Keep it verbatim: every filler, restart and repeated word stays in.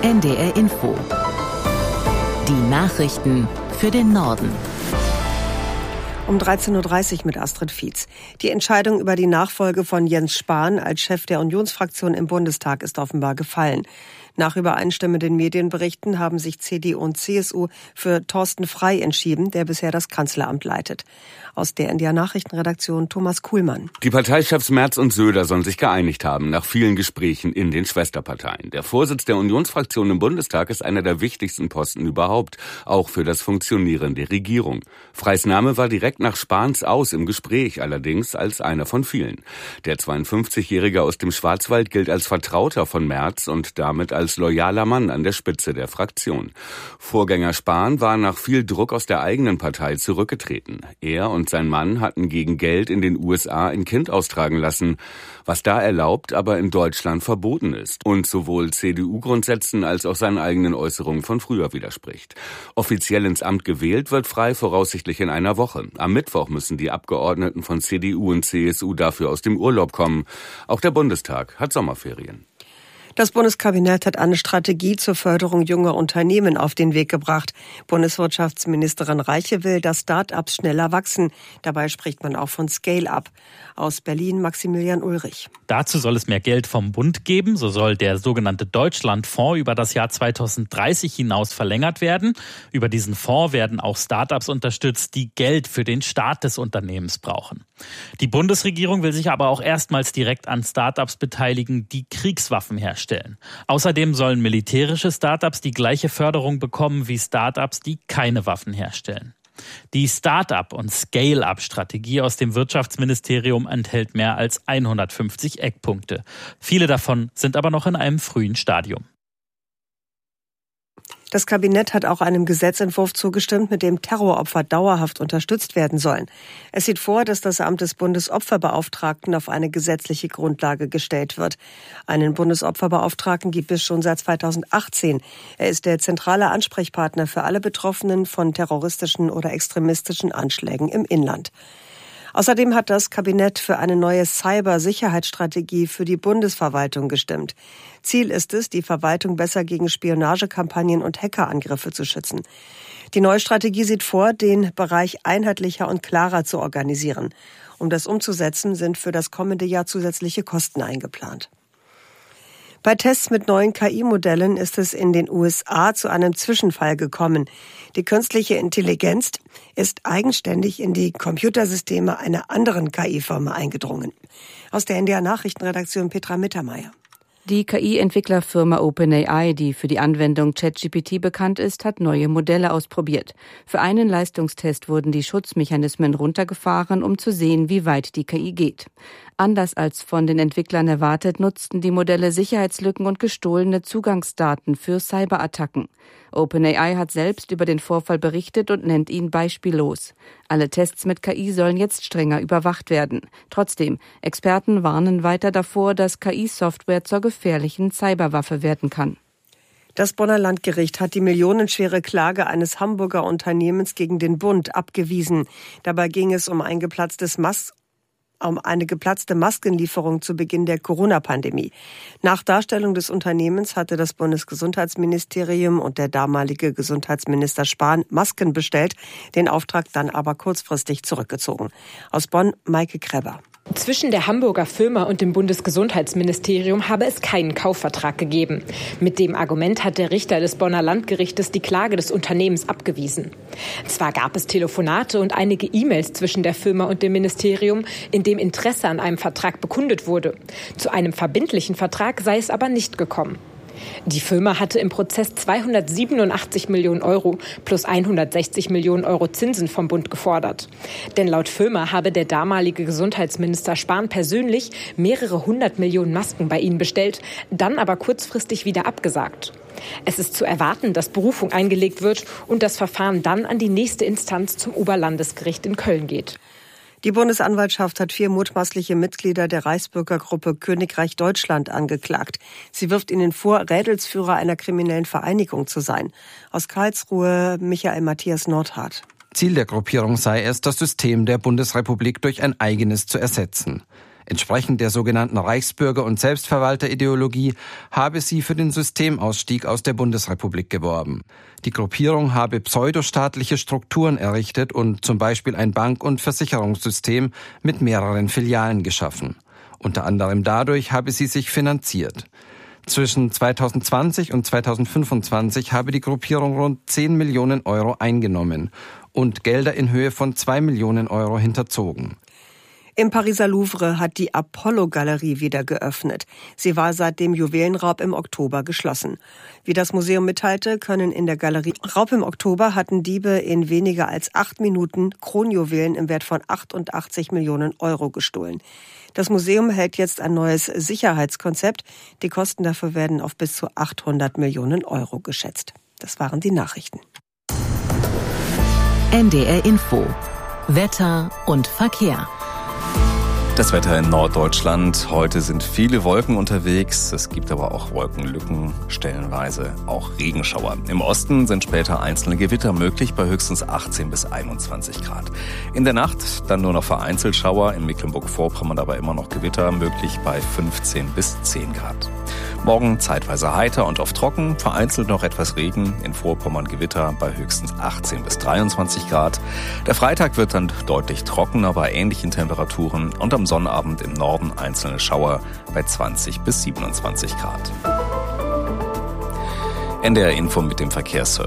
N D R Info. Die Nachrichten für den Norden. Um dreizehn Uhr dreißig mit Astrid Fietz. Die Entscheidung über die Nachfolge von Jens Spahn als Chef der Unionsfraktion im Bundestag ist offenbar gefallen. Nach übereinstimmenden Medienberichten haben sich C D U und C S U für Thorsten Frey entschieden, der bisher das Kanzleramt leitet. Aus der N D R-Nachrichtenredaktion Thomas Kuhlmann. Die Parteichefs Merz und Söder sollen sich geeinigt haben, nach vielen Gesprächen in den Schwesterparteien. Der Vorsitz der Unionsfraktion im Bundestag ist einer der wichtigsten Posten überhaupt, auch für das Funktionieren der Regierung. Freys Name war direkt nach Spahns aus im Gespräch, allerdings als einer von vielen. Der zweiundfünfzigjährige aus dem Schwarzwald gilt als Vertrauter von Merz und damit als als loyaler Mann an der Spitze der Fraktion. Vorgänger Spahn war nach viel Druck aus der eigenen Partei zurückgetreten. Er und sein Mann hatten gegen Geld in den U S A ein Kind austragen lassen, was da erlaubt, aber in Deutschland verboten ist und sowohl C D U-Grundsätzen als auch seinen eigenen Äußerungen von früher widerspricht. Offiziell ins Amt gewählt wird Frey voraussichtlich in einer Woche. Am Mittwoch müssen die Abgeordneten von C D U und C S U dafür aus dem Urlaub kommen. Auch der Bundestag hat Sommerferien. Das Bundeskabinett hat eine Strategie zur Förderung junger Unternehmen auf den Weg gebracht. Bundeswirtschaftsministerin Reiche will, dass Start-ups schneller wachsen. Dabei spricht man auch von Scale-up. Aus Berlin Maximilian Ulrich. Dazu soll es mehr Geld vom Bund geben. So soll der sogenannte Deutschlandfonds über das Jahr zweitausenddreißig hinaus verlängert werden. Über diesen Fonds werden auch Start-ups unterstützt, die Geld für den Start des Unternehmens brauchen. Die Bundesregierung will sich aber auch erstmals direkt an Start-ups beteiligen, die Kriegswaffen herstellen. Außerdem sollen militärische Start-ups die gleiche Förderung bekommen wie Start-ups, die keine Waffen herstellen. Die Start-up- und Scale-up-Strategie aus dem Wirtschaftsministerium enthält mehr als hundertfünfzig Eckpunkte. Viele davon sind aber noch in einem frühen Stadium. Das Kabinett hat auch einem Gesetzentwurf zugestimmt, mit dem Terroropfer dauerhaft unterstützt werden sollen. Es sieht vor, dass das Amt des Bundesopferbeauftragten auf eine gesetzliche Grundlage gestellt wird. Einen Bundesopferbeauftragten gibt es schon seit zweitausendachtzehn. Er ist der zentrale Ansprechpartner für alle Betroffenen von terroristischen oder extremistischen Anschlägen im Inland. Außerdem hat das Kabinett für eine neue Cybersicherheitsstrategie für die Bundesverwaltung gestimmt. Ziel ist es, die Verwaltung besser gegen Spionagekampagnen und Hackerangriffe zu schützen. Die neue Strategie sieht vor, den Bereich einheitlicher und klarer zu organisieren. Um das umzusetzen, sind für das kommende Jahr zusätzliche Kosten eingeplant. Bei Tests mit neuen K I-Modellen ist es in den U S A zu einem Zwischenfall gekommen. Die künstliche Intelligenz ist eigenständig in die Computersysteme einer anderen K I-Firma eingedrungen. Aus der N D R-Nachrichtenredaktion Petra Mittermeier. Die K I-Entwicklerfirma OpenAI, die für die Anwendung ChatGPT bekannt ist, hat neue Modelle ausprobiert. Für einen Leistungstest wurden die Schutzmechanismen runtergefahren, um zu sehen, wie weit die K I geht. Anders als von den Entwicklern erwartet, nutzten die Modelle Sicherheitslücken und gestohlene Zugangsdaten für Cyberattacken. OpenAI hat selbst über den Vorfall berichtet und nennt ihn beispiellos. Alle Tests mit K I sollen jetzt strenger überwacht werden. Trotzdem, Experten warnen weiter davor, dass K I-Software zur gefährlichen Cyberwaffe werden kann. Das Bonner Landgericht hat die millionenschwere Klage eines Hamburger Unternehmens gegen den Bund abgewiesen. Dabei ging es um ein geplatztes Mas- um eine geplatzte Maskenlieferung zu Beginn der Corona-Pandemie. Nach Darstellung des Unternehmens hatte das Bundesgesundheitsministerium und der damalige Gesundheitsminister Spahn Masken bestellt, den Auftrag dann aber kurzfristig zurückgezogen. Aus Bonn, Maike Kreber. Zwischen der Hamburger Firma und dem Bundesgesundheitsministerium habe es keinen Kaufvertrag gegeben. Mit dem Argument hat der Richter des Bonner Landgerichtes die Klage des Unternehmens abgewiesen. Zwar gab es Telefonate und einige E-Mails zwischen der Firma und dem Ministerium, in dem Interesse an einem Vertrag bekundet wurde. Zu einem verbindlichen Vertrag sei es aber nicht gekommen. Die Firma hatte im Prozess zweihundertsiebenundachtzig Millionen Euro plus hundertsechzig Millionen Euro Zinsen vom Bund gefordert. Denn laut Firma habe der damalige Gesundheitsminister Spahn persönlich mehrere hundert Millionen Masken bei ihnen bestellt, dann aber kurzfristig wieder abgesagt. Es ist zu erwarten, dass Berufung eingelegt wird und das Verfahren dann an die nächste Instanz zum Oberlandesgericht in Köln geht. Die Bundesanwaltschaft hat vier mutmaßliche Mitglieder der Reichsbürgergruppe Königreich Deutschland angeklagt. Sie wirft ihnen vor, Rädelsführer einer kriminellen Vereinigung zu sein. Aus Karlsruhe Michael Matthias Nordhardt. Ziel der Gruppierung sei es, das System der Bundesrepublik durch ein eigenes zu ersetzen. Entsprechend der sogenannten Reichsbürger- und Selbstverwalterideologie habe sie für den Systemausstieg aus der Bundesrepublik geworben. Die Gruppierung habe pseudostaatliche Strukturen errichtet und zum Beispiel ein Bank- und Versicherungssystem mit mehreren Filialen geschaffen. Unter anderem dadurch habe sie sich finanziert. Zwischen zweitausendzwanzig und zweitausendfünfundzwanzig habe die Gruppierung rund zehn Millionen Euro eingenommen und Gelder in Höhe von zwei Millionen Euro hinterzogen. Im Pariser Louvre hat die Apollo-Galerie wieder geöffnet. Sie war seit dem Juwelenraub im Oktober geschlossen. Wie das Museum mitteilte, können in der Galerie Raub im Oktober hatten Diebe in weniger als acht Minuten Kronjuwelen im Wert von achtundachtzig Millionen Euro gestohlen. Das Museum hält jetzt ein neues Sicherheitskonzept. Die Kosten dafür werden auf bis zu achthundert Millionen Euro geschätzt. Das waren die Nachrichten. N D R Info. Wetter und Verkehr. Das Wetter in Norddeutschland. Heute sind viele Wolken unterwegs. Es gibt aber auch Wolkenlücken, stellenweise auch Regenschauer. Im Osten sind später einzelne Gewitter möglich bei höchstens achtzehn bis einundzwanzig Grad. In der Nacht dann nur noch vereinzelt Schauer. In Mecklenburg-Vorpommern aber immer noch Gewitter möglich bei fünfzehn bis zehn Grad. Morgen zeitweise heiter und oft trocken, vereinzelt noch etwas Regen, in Vorpommern Gewitter bei höchstens achtzehn bis dreiundzwanzig Grad. Der Freitag wird dann deutlich trockener bei ähnlichen Temperaturen und am Sonnabend im Norden einzelne Schauer bei zwanzig bis siebenundzwanzig Grad. N D R Info mit dem Verkehrsservice.